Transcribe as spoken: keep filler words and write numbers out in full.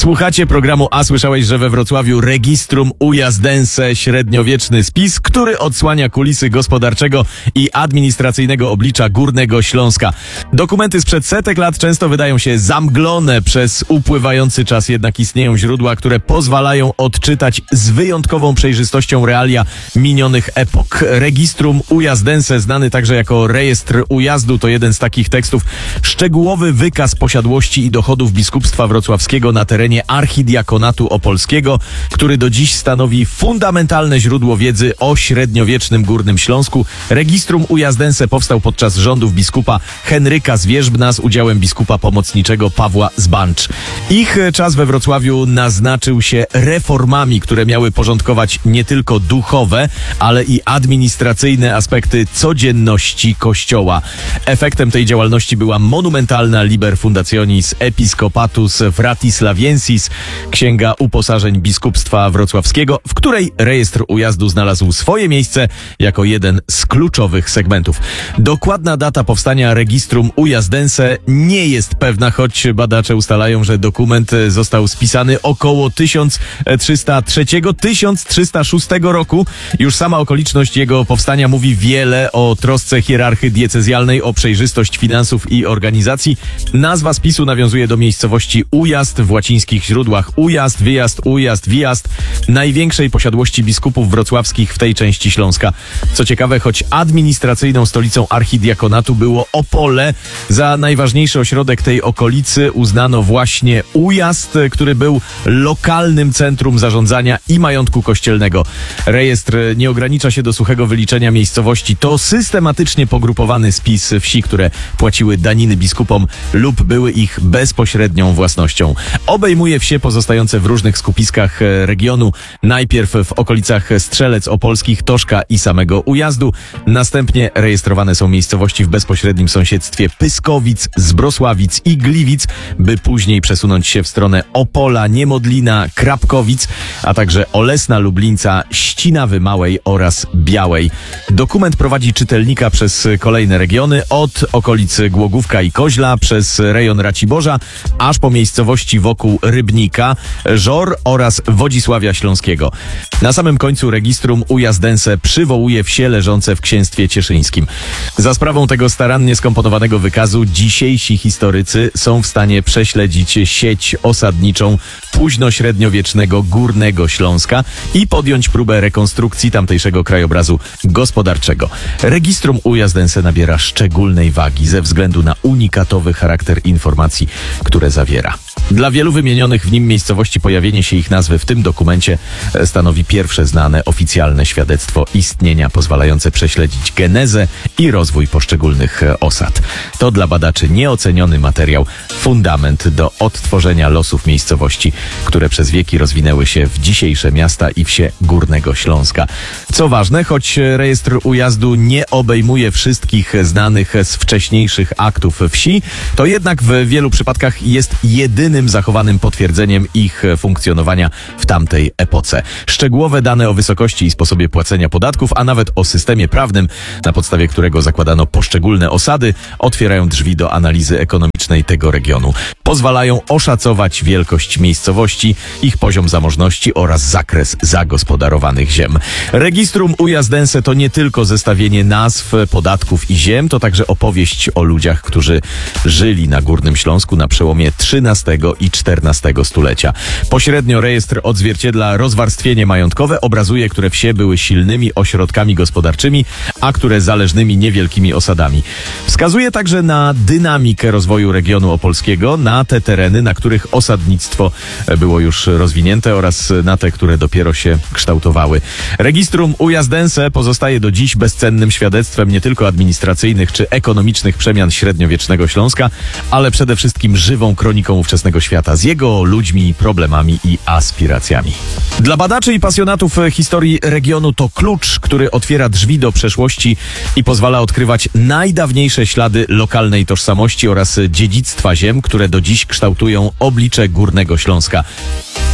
Słuchacie programu A słyszałeś, że we Wrocławiu Registrum Ujazdense, średniowieczny spis, który odsłania kulisy gospodarczego i administracyjnego oblicza Górnego Śląska. Dokumenty sprzed setek lat często wydają się zamglone przez upływający czas, jednak istnieją źródła, które pozwalają odczytać z wyjątkową przejrzystością realia minionych epok. Registrum Ujazdense, znany także jako Rejestr Ujazdu, to jeden z takich tekstów. Szczegółowy wykaz posiadłości i dochodów biskupstwa wrocławskiego na terenie Archidiakonatu Opolskiego, który do dziś stanowi fundamentalne źródło wiedzy o średniowiecznym Górnym Śląsku. Registrum Ujazdense powstał podczas rządów biskupa Henryka z Wierzbna z udziałem biskupa pomocniczego Pawła z Bancz. Ich czas we Wrocławiu naznaczył się reformami, które miały porządkować nie tylko duchowe, ale i administracyjne aspekty codzienności Kościoła. Efektem tej działalności była monumentalna Liber Fundationis Episcopatus Fratislaviensis, księga uposażeń biskupstwa wrocławskiego, w której rejestr ujazdu znalazł swoje miejsce jako jeden z kluczowych segmentów. Dokładna data powstania Registrum Ujazdense nie jest pewna, choć badacze ustalają, że dokument został spisany około tysiąc trzysta trzeciego do tysiąc trzysta szóstego roku. Już sama okoliczność jego powstania mówi wiele o trosce hierarchy diecezjalnej o przejrzystość finansów i organizacji. Nazwa spisu nawiązuje do miejscowości Ujazd w łacińskich źródłach. Ujazd, wyjazd, ujazd, wjazd, największej posiadłości biskupów wrocławskich w tej części Śląska. Co ciekawe, choć administracyjną stolicą archidiakonatu było Opole, za najważniejszy ośrodek tej okolicy uznano właśnie Ujazd, który był lokalnym centrum zarządzania i majątku kościelnego. Rejestr nie ogranicza się do suchego wyliczenia miejscowości. To systematycznie pogrupowany spis wsi, które płaciły daniny biskupom lub były ich bezpośrednią własnością. Obejmuje wsie pozostające w różnych skupiskach regionu, najpierw w okolicach Strzelec Opolskich, Toszka i samego Ujazdu. Następnie rejestrowane są miejscowości w bezpośrednim sąsiedztwie Pyskowic, Zbrosławic i Gliwic, by później przesunąć się w stronę Opola, Niemodlina, Krapkowic, a także Olesna, Lublińca, Ścinawy Małej oraz Białej. Dokument prowadzi czytelnika przez kolejne regiony, od okolic Głogówka i Koźla, przez rejon Raciborza, aż po miejscowości wokół Rybnika, Żor oraz Wodzisławia Śląskiego. Na samym końcu Registrum Ujazdense przywołuje wsie leżące w księstwie cieszyńskim. Za sprawą tego starannie skomponowanego wykazu dzisiejsi historycy są w stanie prześledzić sieć osadniczą późnośredniowiecznego Górnego Śląska i podjąć próbę rekonstrukcji tamtejszego krajobrazu gospodarczego. Registrum Ujazdense nabiera szczególnej wagi ze względu na unikatowy charakter informacji, które zawiera. Dla wielu wymienionych w nim miejscowości pojawienie się ich nazwy w tym dokumencie stanowi pierwsze znane oficjalne świadectwo istnienia pozwalające prześledzić genezę i rozwój poszczególnych osad. To dla badaczy nieoceniony materiał, fundament do odtworzenia losów miejscowości, które przez wieki rozwinęły się w dzisiejsze miasta i wsie Górnego Śląska. Co ważne, choć rejestr ujazdu nie obejmuje wszystkich znanych z wcześniejszych aktów wsi, to jednak w wielu przypadkach jest jedynym zachowanym potwierdzeniem ich funkcjonowania w tamtej epoce. Szczegółowe dane o wysokości i sposobie płacenia podatków, a nawet o systemie prawnym, na podstawie którego zakładano poszczególne osady, otwierają drzwi do analizy ekonomicznej tego regionu. Pozwalają oszacować wielkość miejscowości, ich poziom zamożności oraz zakres zagospodarowanych ziem. Registrum Ujazdense to nie tylko zestawienie nazw, podatków i ziem, to także opowieść o ludziach, którzy żyli na Górnym Śląsku na przełomie trzynastego i czternastego stulecia. Pośrednio rejestr odzwierciedla rozwarstwienie majątkowe, obrazuje, które wsie były silnymi ośrodkami gospodarczymi, a które zależnymi niewielkimi osadami. Wskazuje także na dynamikę rozwoju regionu opolskiego, na te tereny, na których osadnictwo było już rozwinięte oraz na te, które dopiero się kształtowały. Registrum Ujazdense pozostaje do dziś bezcennym świadectwem nie tylko administracyjnych czy ekonomicznych przemian średniowiecznego Śląska, ale przede wszystkim żywą kroniką ówczesnego świata z jego ludźmi, problemami i aspiracjami. Dla badaczy i pasjonatów historii regionu to klucz, który otwiera drzwi do przeszłości i pozwala odkrywać najdawniejsze ślady lokalnej tożsamości oraz dziedzictwa ziem, które do dziś kształtują oblicze Górnego Śląska.